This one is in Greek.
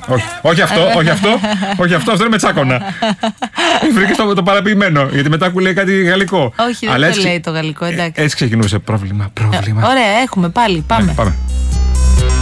Όχι αυτό είναι με τσάκωνα. Βρήκε το παραποιημένο. Γιατί μετά που λέει κάτι γαλλικό. Όχι, δεν το λέει το γαλλικό, εντάξει. Έτσι ξεκινούσε. Πρόβλημα. Ωραία, έχουμε πάλι. Πάμε.